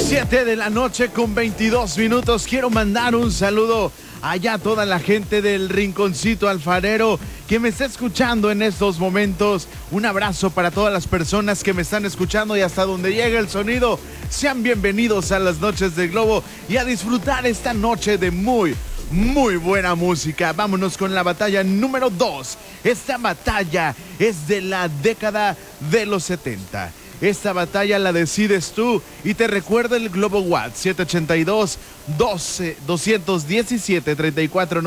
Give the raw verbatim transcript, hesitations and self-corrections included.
siete de la noche con veintidós minutos. Quiero mandar un saludo allá a toda la gente del Rinconcito Alfarero que me está escuchando en estos momentos. Un abrazo para todas las personas que me están escuchando y hasta donde llegue el sonido. Sean bienvenidos a las noches de Globo y a disfrutar esta noche de muy, muy buena música. Vámonos con la batalla número dos. Esta batalla es de la década de los setenta. Esta batalla la decides tú y te recuerda el Globo WhatsApp siete ocho dos, doce, dos uno siete, tres cuatro nueve.